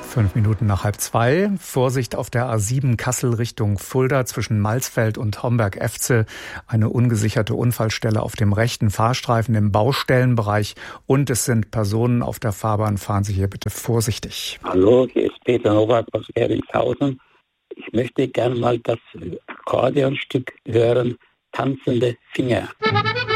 5 Minuten nach 1:30. Vorsicht auf der A7 Kassel Richtung Fulda zwischen Malsfeld und Homberg-Efzel. Eine ungesicherte Unfallstelle auf dem rechten Fahrstreifen im Baustellenbereich. Und es sind Personen auf der Fahrbahn. Fahren Sie hier bitte vorsichtig. Hallo, hier ist Peter Nowak aus Heringhausen. Ich möchte gerne mal das Akkordeonstück hören, Tanzende Finger.